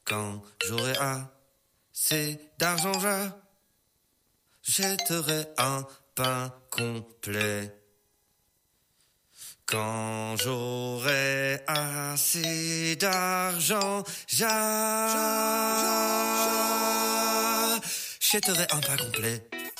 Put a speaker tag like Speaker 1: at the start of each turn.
Speaker 1: Quand j'aurai assez d'argent, j'achèterai un pain complet. Quand j'aurai assez d'argent, j'achèterai un pain complet.